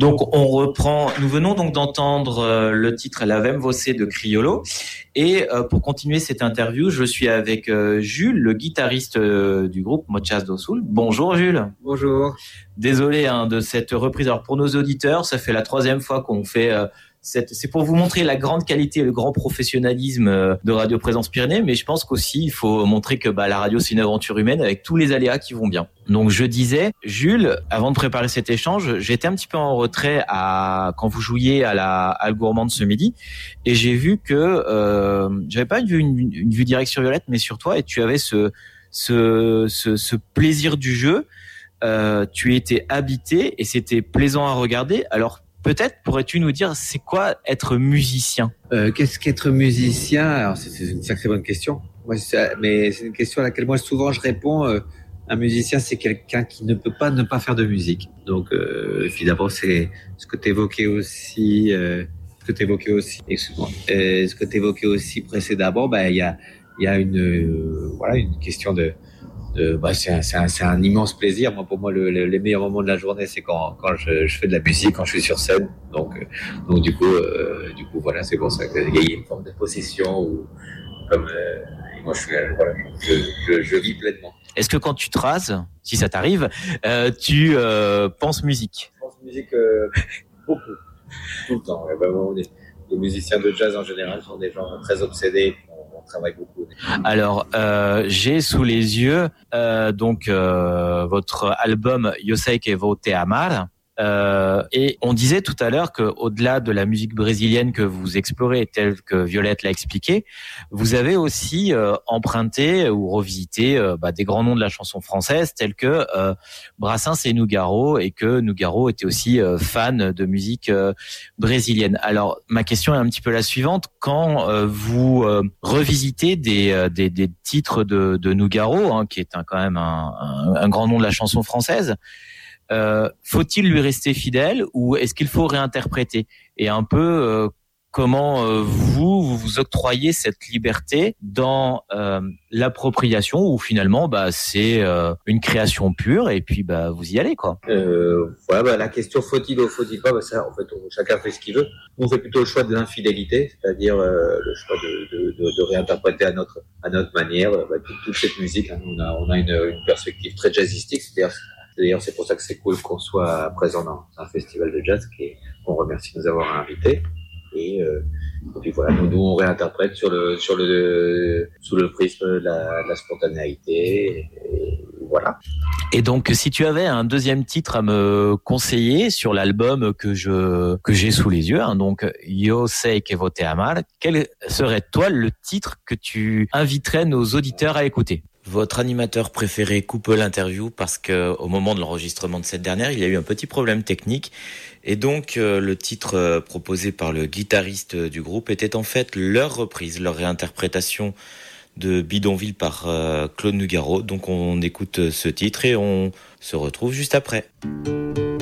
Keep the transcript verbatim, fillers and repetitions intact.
Donc on reprend, nous venons donc d'entendre euh, le titre L'Avem Voce de Criollo. Et euh, pour continuer cette interview, je suis avec euh, Jules, le guitariste euh, du groupe Mochas do Sul. Bonjour Jules. Bonjour. Désolé hein, de cette reprise. Alors pour nos auditeurs, ça fait la troisième fois qu'on fait... Euh, Cette, c'est pour vous montrer la grande qualité et le grand professionnalisme de Radio Présence Pyrénées, mais je pense qu'aussi il faut montrer que bah, la radio c'est une aventure humaine avec tous les aléas qui vont bien. Donc je disais, Jules, avant de préparer cet échange, j'étais un petit peu en retrait à quand vous jouiez à la Halle Gourmande ce midi, et j'ai vu que euh, j'avais pas vu une, une, une vue directe sur Violette, mais sur toi, et tu avais ce ce ce, ce plaisir du jeu. Euh, tu étais habité et c'était plaisant à regarder. Alors peut-être pourrais-tu nous dire c'est quoi être musicien ? euh, Qu'est-ce qu'être musicien ? Alors c'est, c'est une sacrée bonne question. Moi, c'est, mais c'est une question à laquelle moi souvent je réponds. Euh, un musicien, c'est quelqu'un qui ne peut pas ne pas faire de musique. Donc euh, évidemment, c'est ce que tu évoquais aussi, euh, ce que tu évoquais aussi, excuse-moi, euh, ce que tu évoquais aussi précédemment. Bah il y a il y a une euh, voilà une question de Euh, bah c'est un, c'est un, c'est un immense plaisir. Moi, pour moi, le, le, les meilleurs moments de la journée, c'est quand, quand je, je fais de la musique, quand je suis sur scène. Donc, euh, donc du coup, euh, du coup, voilà, c'est pour ça qu'il y a une forme de possession ou comme euh, moi, je suis, euh, voilà, je, je, je vis pleinement. Est-ce que quand tu te rases, si ça t'arrive, euh, tu euh, penses musique ? Je pense musique euh, beaucoup, tout le temps. Ouais, bah, bon, les, les musiciens de jazz en général sont des gens très obsédés. On travaille beaucoup. Alors, euh, j'ai sous les yeux euh, donc euh, votre album Yo Sei Que Vou Te Amar. Euh, et on disait tout à l'heure que, au-delà de la musique brésilienne que vous explorez, telle que Violette l'a expliqué, vous avez aussi euh, emprunté ou revisité euh, bah, des grands noms de la chanson française, tels que euh, Brassens et Nougaro, et que Nougaro était aussi euh, fan de musique euh, brésilienne. Alors, ma question est un petit peu la suivante. Quand euh, vous euh, revisitez des, euh, des, des titres de, de Nougaro, hein, qui est un, quand même un, un, un grand nom de la chanson française, Euh, faut-il lui rester fidèle ou est-ce qu'il faut réinterpréter ? Et un peu euh, comment euh, vous, vous vous octroyez cette liberté dans euh, l'appropriation où finalement bah, c'est euh, une création pure et puis bah, vous y allez quoi. Euh, voilà, bah, la question faut-il ou faut-il pas, bah, ça en fait on, chacun fait ce qu'il veut. On fait plutôt le choix de l'infidélité, c'est-à-dire euh, le choix de, de, de, de réinterpréter à notre à notre manière bah, toute, toute cette musique. Hein. On a on a une, une perspective très jazzistique, c'est-à-dire D'ailleurs, c'est pour ça que c'est cool qu'on soit présent dans un festival de jazz qui est, qu'on remercie de nous avoir invités. Et, euh, et puis voilà, nous, nous on réinterprète sur le, sur le, sous le prisme de la, de la spontanéité. Et, et voilà. Et donc, si tu avais un deuxième titre à me conseiller sur l'album que je que j'ai sous les yeux, hein, donc Yo Sei Que Vou Te Amar, quel serait toi le titre que tu inviterais nos auditeurs à écouter ? Votre animateur préféré coupe l'interview parce que au moment de l'enregistrement de cette dernière, il y a eu un petit problème technique et donc euh, le titre euh, proposé par le guitariste du groupe était en fait leur reprise, leur réinterprétation de Bidonville par euh, Claude Nougaro. Donc on écoute ce titre et on se retrouve juste après.